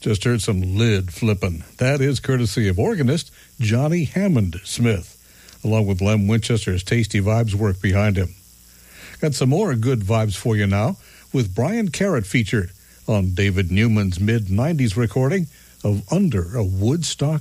Just heard some lid flippin'. That is courtesy of organist Johnny Hammond Smith, along with Lem Winchester's Tasty Vibes work behind him. Got some more good vibes for you now, with Brian Carrot featured on David Newman's mid-90s recording of Under a Woodstock